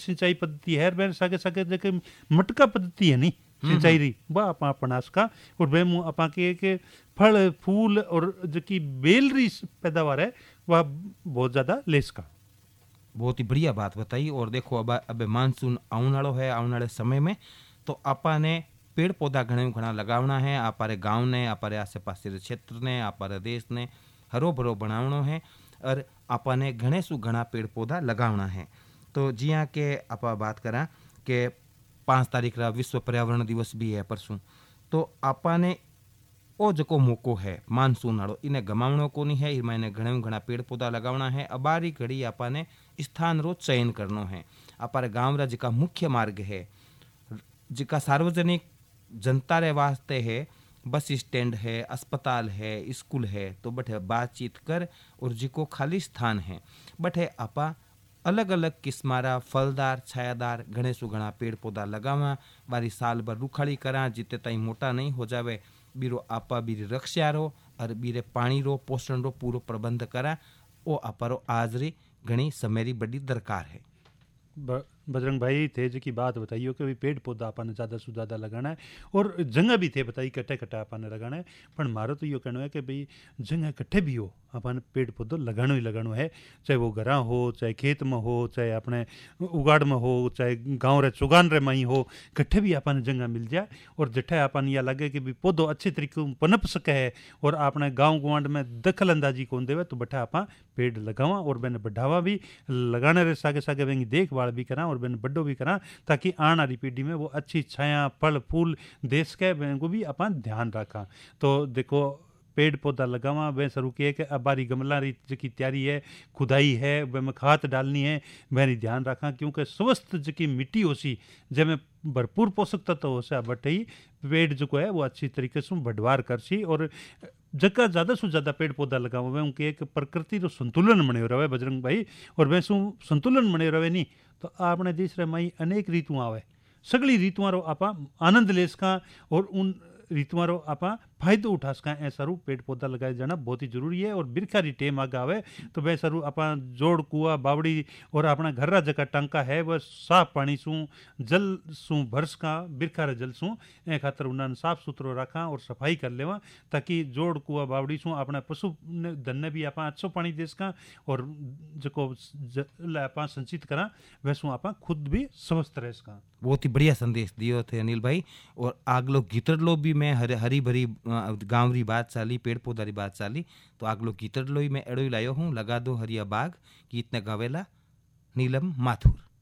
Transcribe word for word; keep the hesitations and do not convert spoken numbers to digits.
सिंचाई पद्धति है बहन सागे सागे जेके मटका पद्धति है नी सिंचाई री वह आप अपनास का और वे मुँह अपा के के फल फूल और जो बेल री पैदावार है वह बहुत ज़्यादा लेस का। बहुत ही बढ़िया बात बताई। और देखो अब अब मानसून आने वालो है, आने वाले समय में तो आपा ने पेड़ पौधा घणे घना लगावना है, आपारे गांव ने, आपारे आसे पासे क्षेत्र ने, आपारे देश ने हरो भरो बनावनो है और आपा ने घणे सु घना पेड़ पौधा लगावना है। तो जिया के आपा बात करा के पांच तारीख रा विश्व पर्यावरण दिवस भी है परसों, तो आपा ने ओ जो मौको है मानसून वालों इन्हें गमावनो को नहीं है, इन्हें घणे घना पेड़ पौधा लगावना है। अबारी घड़ी आपा ने स्थान रो चयन करनो है। अपारे गांव रा जिका मुख्य मार्ग है, जिका सार्वजनिक जनता रे वास्ते है, बस स्टैंड है, अस्पताल है, स्कूल है, तो बठे बातचीत कर और जिको खाली स्थान है बठे आपा अलग अलग किस्मारा फलदार छायादार घणे सु घना पेड़ पौधा लगावा, वारी साल भर रुखाड़ी करा जिते ताई मोटा नहीं हो जावे, बीरो आपा बीरी रक्षा रो और बीरे पानी रो पोषण रो पूरो प्रबंध करा। ओ आपारो आजरी घणी समेरी बड़ी दरकार है। बजरंग भाई थे जो की बात बताइयो कि पेड़ पौधा अपन ज़्यादा से ज़्यादा लगाना है और जगह भी थे बताई कट्टे कट्टे अपन लगाना है, पर मारो तो यो कहना है कि भाई जगह कट्टे भी हो अपन पेड़ पौधो लगानो ही लगानो है, चाहे वो घरा हो, चाहे खेत में हो, चाहे अपने उगाड़ में हो, चाहे गाँव रे चुगान रे मई हो, कट्ठे भी अपन जगह मिल जाए और जठे अपन यह लगे कि भाई पौधो अच्छे तरीके पनप सके है और अपने गाँव गुआंड में दखल अंदाजी कौन देवे, तो बठा आप पेड़ लगावा और मैंने बढ़ावा भी लगाने रे सागे सागे वेंगी देखभाल भी करा और मैंने बड्डो भी करा, ताकि आने वाली पीढ़ी में वो अच्छी छाया फल फूल देश के को भी अपन ध्यान रखा। तो देखो पेड़ पौधा लगावा वह शुरू किए कि अब बारी गमला री जी तैयारी है, खुदाई है, वह में खाद डालनी है, वह ध्यान रखा क्योंकि स्वस्थ जी मिट्टी होसी जैमें भरपूर पोषक तत्व हो सा बट ही पेड़ जो है वो अच्छी तरीके से बढ़वार कर सी और जगह ज़्यादा से ज़्यादा पेड़ पौधा लगावा वह उनके एक प्रकृति रो संतुलन बने रहे बजरंग भाई। और वह शू संतुलन बने रहे नहीं तो आपने देश रे मई अनेक ऋतु आवे, सगली ऋतुओं रो आपा आनंद ले सका और उन ऋतुओं रो आपा फायदो उठा सका। ऐसा रू पेड़ पौधा लगाए जाना बहुत ही जरूरी है। और बिरखा री टेम आगे आवे तो वह सरू अपना जोड़ कुआ बावड़ी और अपना घर रा जगह टांका है वह साफ पानी सू जल सू भरस का बिरखा रे जल सू ए खातर उन्हें साफ सुथरो रखा और सफाई कर लेवा, ताकि जोड़ कुआ बावड़ी सू अपना पशु धन ने भी आप अच्छो पानी दे सका और जो जल आप संचित करा वह सू आप खुद भी स्वस्थ रह सका। बहुत ही बढ़िया संदेश दियो थे अनिल भाई। और आगलो गीतड़लो भी मैं हर, हरी भरी गाँव री बात चाली, पेड़ पौधा री बात चाली, तो आगलो गीतड़लो ही मैं एड़ो ही लायो हूँ, लगा दो हरिया बाग, गीत ने गावेला नीलम माथुर।